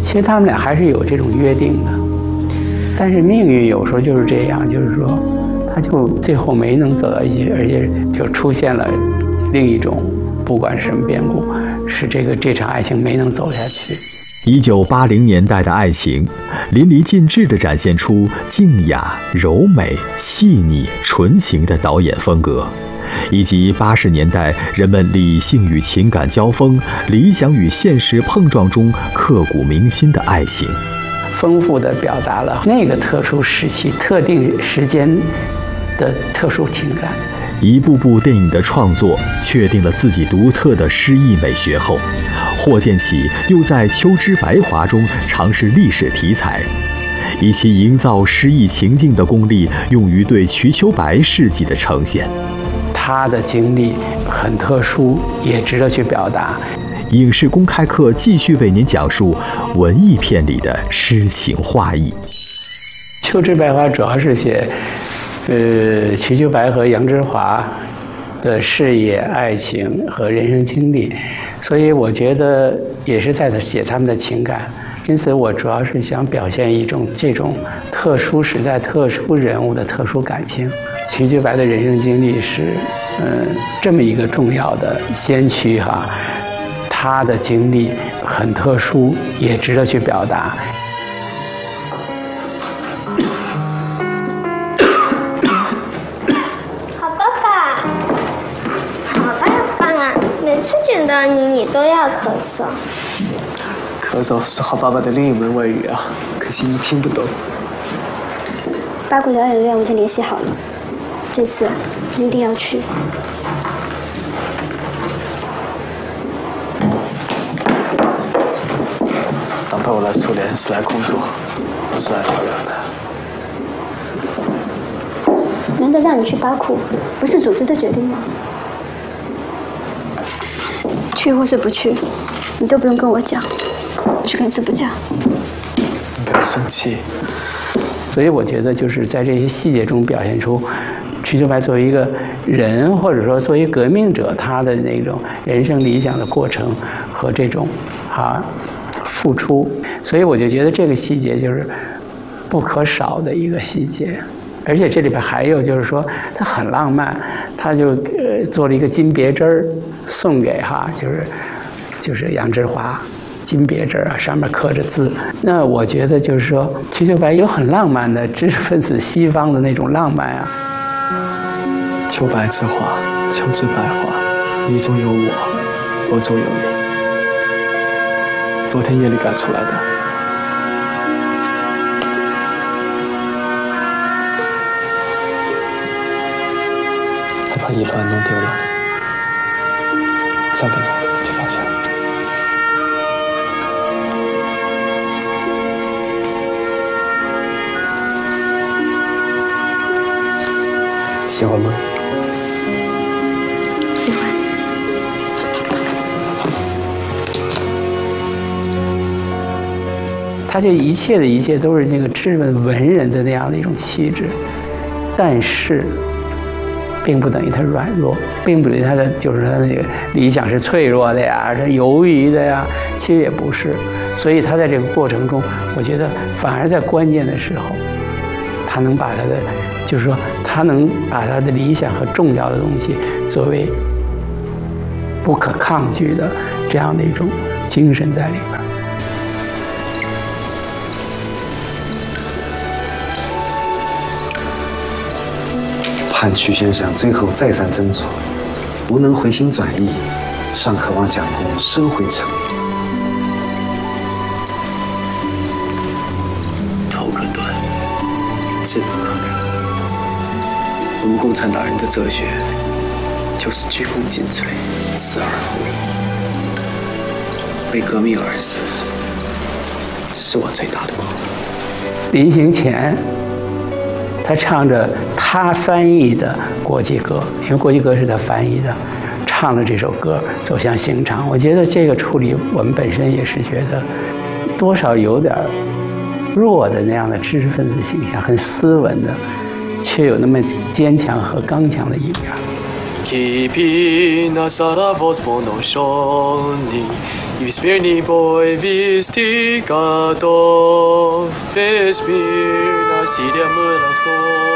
其实他们俩还是有这种约定的，但是命运有时候就是这样，就是说，他就最后没能走到一起，而且就出现了另一种，不管是什么变故，是这场爱情没能走下去。 1980年代的爱情，淋漓尽致地展现出静雅、柔美、细腻、纯情的导演风格，以及80年代人们理性与情感交锋、理想与现实碰撞中刻骨铭心的爱情， 丰富地表达了那个特殊时期、特定时间的特殊情感。 一部部电影的创作确定了自己独特的诗意美学后，霍建起又在《秋之白华》中尝试历史题材，以其营造诗意情境的功力用于对瞿秋白事迹的呈现。 他的经历很特殊，也值得去表达。 影视公开课继续为您讲述文艺片里的诗情画意。 《秋之白华》主要是写瞿秋白和杨之华的事业、爱情和人生经历，所以我觉得也是在写他们的情感。因此，我主要是想表现一种这种特殊时代、特殊人物的特殊感情。瞿秋白的人生经历是，这么一个重要的先驱哈，他的经历很特殊，也值得去表达。 见到你都要咳嗽。 咳嗽是好爸爸的另一门外语啊，可惜你听不懂。 八股疗养院我已经联系好了，这次你一定要去。 当派我来苏联是来工作，不是来疗养的。 难道让你去巴库，不是组织的决定吗？去或是不去，你都不用跟我讲，我去跟支部讲。 你不要生气。 所以我觉得就是在这些细节中表现出瞿秋白作为一个人，或者说作为革命者，他的那种人生理想的过程和这种付出。所以我就觉得这个细节就是不可少的一个细节。而且这里边还有就是说，他很浪漫，他就做了一个金别针送给就是杨之华，金别针上面刻着字。那我觉得就是说，瞿秋白有很浪漫的知识分子西方的那种浪漫啊。 秋白之华，秋之白华，你中有我，我中有你。昨天夜里赶出来的。把一乱弄丢了，交给你就放下。喜欢吗？ 喜欢。 他就一切的一切都是那个质问文人的那样的一种气质，但是并不等于他软弱，并不等于他的就是他那个理想是脆弱的呀，是犹豫的呀，其实也不是。所以他在这个过程中，我觉得反而在关键的时候，他能把他的，就是说他能把他的理想和重要的东西作为不可抗拒的这样的一种精神在里边。 盼瞿先生最后再三斟酌，无能回心转意，尚渴望蒋公收回成命。 头可断，志不可改。我们共产党人的哲学就是鞠躬尽瘁，死而后已。为革命而死，是我最大的光荣。 临行前，他唱着他翻译的国际歌，因为国际歌是他翻译的，唱了这首歌走向刑场。我觉得这个处理，我们本身也是觉得多少有点弱的那样的知识分子形象，很斯文的，却有那么坚强和刚强的一面。 Весьмирный бой вести готов, весь мир на силе мы растут.